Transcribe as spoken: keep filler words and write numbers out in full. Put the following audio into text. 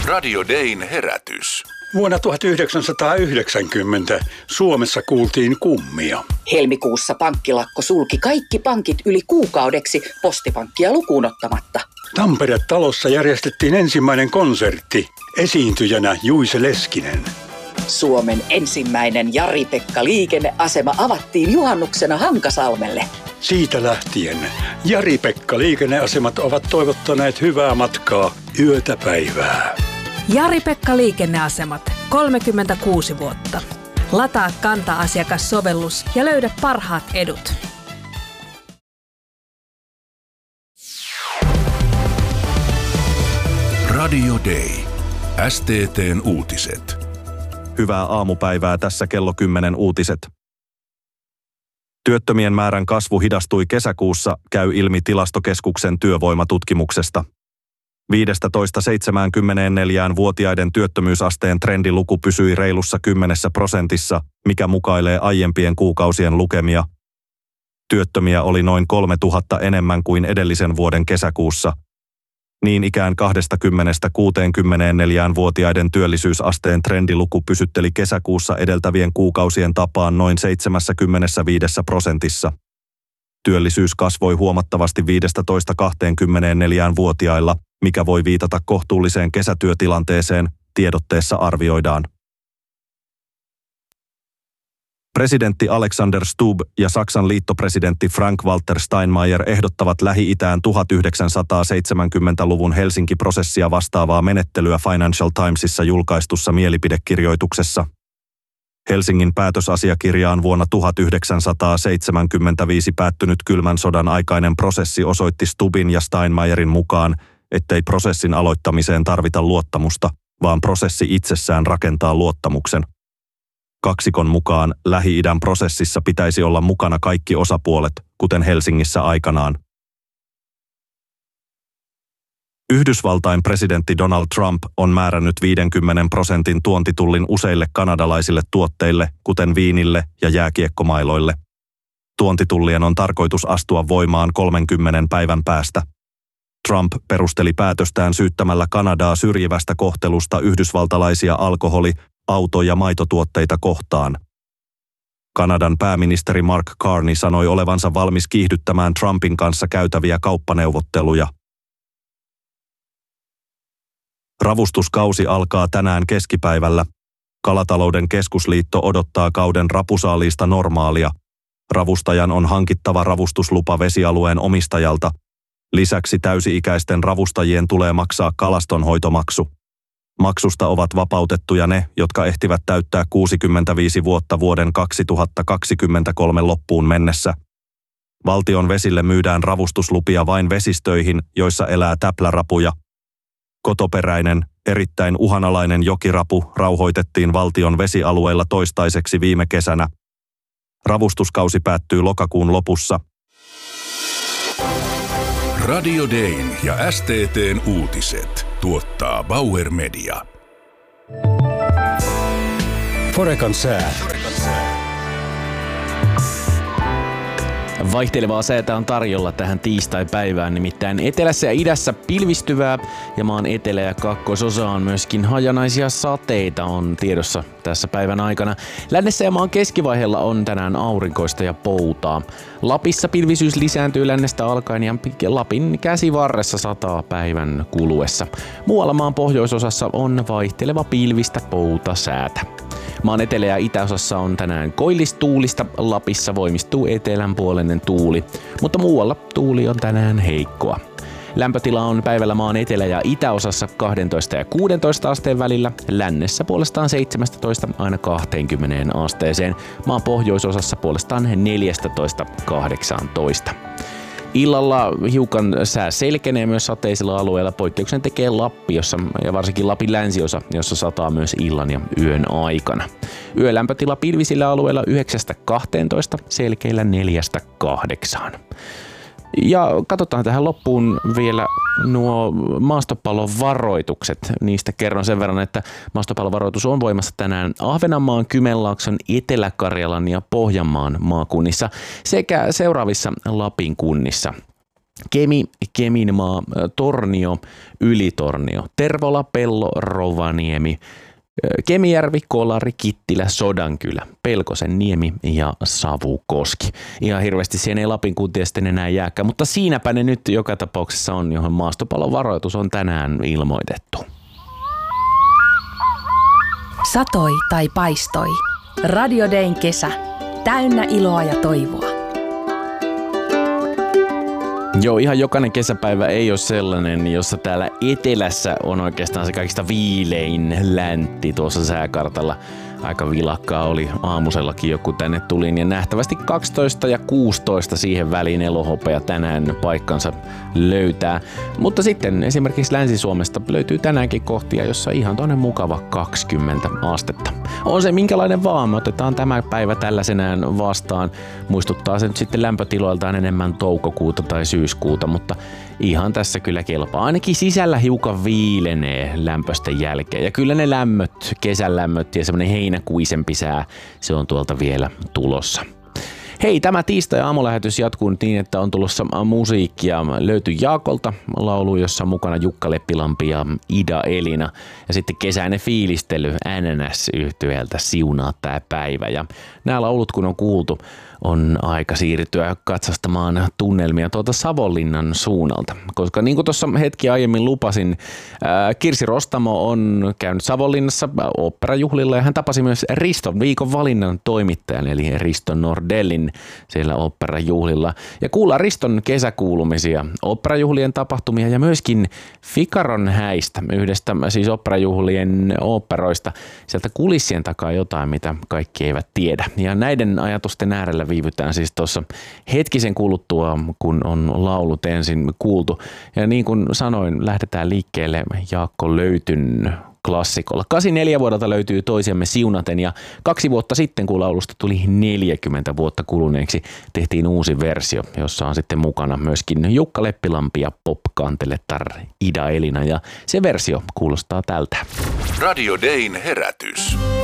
Radio Dayn herätys. Vuonna tuhatyhdeksänsataayhdeksänkymmentä Suomessa kuultiin kummia. Helmikuussa pankkilakko sulki kaikki pankit yli kuukaudeksi, Postipankkia lukuun ottamatta. Tampere-talossa järjestettiin ensimmäinen konsertti. Esiintyjänä Juise Leskinen. Suomen ensimmäinen Jari-Pekka liikenneasema avattiin juhannuksena Hankasalmelle. Siitä lähtien Jari-Pekka liikenneasemat ovat toivottaneet hyvää matkaa yötä päivää. Jari-Pekka liikenneasemat, kolmekymmentäkuusi vuotta. Lataa Kanta-asiakassovellus ja löydä parhaat edut. Radio Day. S T T:n uutiset. Hyvää aamupäivää, tässä kello kymmenen uutiset. Työttömien määrän kasvu hidastui kesäkuussa, käy ilmi Tilastokeskuksen työvoimatutkimuksesta. viisitoista seitsemänkymmentäneljä-vuotiaiden työttömyysasteen trendiluku pysyi reilussa kymmenessä prosentissa, mikä mukailee aiempien kuukausien lukemia. Työttömiä oli noin kolmetuhatta enemmän kuin edellisen vuoden kesäkuussa. Niin ikään kaksikymmentä-kuusikymmentäneljä-vuotiaiden työllisyysasteen trendiluku pysytteli kesäkuussa edeltävien kuukausien tapaan noin seitsemänkymmentäviisi prosentissa. Työllisyys kasvoi huomattavasti viisitoista kaksikymmentäneljä-vuotiailla, mikä voi viitata kohtuulliseen kesätyötilanteeseen, tiedotteessa arvioidaan. Presidentti Alexander Stubb ja Saksan liittopresidentti Frank-Walter Steinmeier ehdottavat Lähi-itään tuhatyhdeksänsataaseitsemänkymmentäluvun Helsinki-prosessia vastaavaa menettelyä Financial Timesissa julkaistussa mielipidekirjoituksessa. Helsingin päätösasiakirjaan vuonna tuhatyhdeksänsataaseitsemänkymmentäviisi päättynyt kylmän sodan aikainen prosessi osoitti Stubbin ja Steinmeierin mukaan, ettei prosessin aloittamiseen tarvita luottamusta, vaan prosessi itsessään rakentaa luottamuksen. Kaksikon mukaan Lähi-idän prosessissa pitäisi olla mukana kaikki osapuolet, kuten Helsingissä aikanaan. Yhdysvaltain presidentti Donald Trump on määrännyt viidenkymmenen prosentin tuontitullin useille kanadalaisille tuotteille, kuten viinille ja jääkiekkomailoille. Tuontitullien on tarkoitus astua voimaan kolmenkymmenen päivän päästä. Trump perusteli päätöstään syyttämällä Kanadaa syrjivästä kohtelusta yhdysvaltalaisia alkoholi-, auto- ja maitotuotteita kohtaan. Kanadan pääministeri Mark Carney sanoi olevansa valmis kiihdyttämään Trumpin kanssa käytäviä kauppaneuvotteluja. Ravustuskausi alkaa tänään keskipäivällä. Kalatalouden keskusliitto odottaa kauden rapusaaliista normaalia. Ravustajan on hankittava ravustuslupa vesialueen omistajalta. Lisäksi täysi-ikäisten ravustajien tulee maksaa kalastonhoitomaksu. Maksusta ovat vapautettuja ne, jotka ehtivät täyttää kuusikymmentäviisi vuotta vuoden kaksituhattakaksikymmentäkolme loppuun mennessä. Valtion vesille myydään ravustuslupia vain vesistöihin, joissa elää täplärapuja. Kotoperäinen, erittäin uhanalainen jokirapu rauhoitettiin valtion vesialueilla toistaiseksi viime kesänä. Ravustuskausi päättyy lokakuun lopussa. Radio Dayn ja S T T:n uutiset tuottaa Bauer Media. Forecan sää. Vaihtelevaa säätä on tarjolla tähän tiistai-päivään, nimittäin etelässä ja idässä pilvistyvää ja maan etelä- ja kakkososaan myöskin hajanaisia sateita on tiedossa tässä päivän aikana. Lännessä ja maan keskivaiheella on tänään aurinkoista ja poutaa. Lapissa pilvisyys lisääntyy lännestä alkaen ja Lapin käsivarressa sataa päivän kuluessa. Muualla maan pohjoisosassa on vaihteleva pilvistä pouta säätä. Maan etelä- ja itäosassa on tänään koillistuulista, Lapissa voimistuu etelänpuoleinen tuuli, mutta muualla tuuli on tänään heikkoa. Lämpötila on päivällä maan etelä- ja itäosassa kaksitoista ja kuusitoista asteen välillä, lännessä puolestaan seitsemästätoista aina kaksikymmentä asteeseen, maan pohjoisosassa puolestaan neljästätoista kahdeksaantoista. Illalla hiukan sää selkenee myös sateisilla alueilla, poikkeuksen tekee Lappi, jossa, ja varsinkin Lapin länsiosa, jossa sataa myös illan ja yön aikana. Yölämpötila pilvisillä alueilla yhdeksästä kahteentoista, selkeillä neljästä kahdeksaan. Ja katsotaan tähän loppuun vielä nuo maastopallovaroitukset. Niistä kerron sen verran, että maastopallovaroitus on voimassa tänään Ahvenanmaan, Kymenlaakson, Etelä-Karjalan ja Pohjanmaan maakunnissa sekä seuraavissa Lapin kunnissa. Kemi, Keminmaa, Tornio, Ylitornio, Tervola, Pello, Rovaniemi, Kemijärvi, Kolari, Kittilä, Sodankylä, Pelkosen niemi ja Savukoski. Ihan hirveästi siihen ei Lapin kuntia sitten enää jääkään, mutta siinäpä ne nyt joka tapauksessa on, johon maastopallon varoitus on tänään ilmoitettu. Satoi tai paistoi. Radio Dayn kesä. Täynnä iloa ja toivoa. Joo, ihan jokainen kesäpäivä ei ole sellainen, jossa täällä etelässä on oikeastaan se kaikista viilein läntti tuossa sääkartalla. Aika vilakkaa oli aamusellakin joku tänne tuli, ja nähtävästi kaksitoista ja kuusitoista siihen väliin elohopea tänään paikkansa löytää. Mutta sitten esimerkiksi Länsi-Suomesta löytyy tänäänkin kohtia, jossa ihan toinen mukava kaksikymmentä astetta. On se minkälainen vaan, me otetaan tämä päivä tällaisenään vastaan. Muistuttaa se nyt sitten lämpötiloiltaan enemmän toukokuuta tai syyskuuta, mutta ihan tässä kyllä kelpaa. Ainakin sisällä hiukan viilenee lämpösten jälkeen. Ja kyllä ne lämmöt, kesälämmöt ja semmoinen heinäkuisempi sää, se on tuolta vielä tulossa. Hei, tämä tiistai-aamulähetys jatkuu nyt niin, että on tulossa musiikkia. Löytyy Jaakolta laulu, jossa on mukana Jukka Leppilampi ja Ida Elina. Ja sitten kesäinen fiilistely N N S-yhtyeeltä Siunaa tää päivä. Ja nämä laulut kun on kuultu, on aika siirtyä katsastamaan tunnelmia tuolta Savonlinnan suunnalta. Koska niin kuin tuossa hetki aiemmin lupasin, ää, Kirsi Rostamo on käynyt Savonlinnassa oopperajuhlilla ja hän tapasi myös Riston viikon valinnan toimittajan, eli Risto Nordellin siellä oopperajuhlilla. Ja kuullaan Riston kesäkuulumisia, oopperajuhlien tapahtumia ja myöskin Fikaron häistä, yhdestä siis oopperajuhlien oopperoista. Sieltä kulissien takaa jotain, mitä kaikki eivät tiedä. Ja näiden ajatusten äärellä viivytään siis tuossa hetkisen kuluttua, kun on laulut ensin kuultu. Ja niin kuin sanoin, lähdetään liikkeelle Jaakko Löytyn klassikolla. kahdeksankymmentäneljä vuodelta löytyy Toisiamme siunaten ja kaksi vuotta sitten, kun laulusta tuli neljäkymmentä vuotta kuluneeksi, tehtiin uusi versio, jossa on sitten mukana myöskin Jukka Leppilampi ja pop-kantelettar Ida Elina ja se versio kuulostaa tältä. Radio Dayn herätys.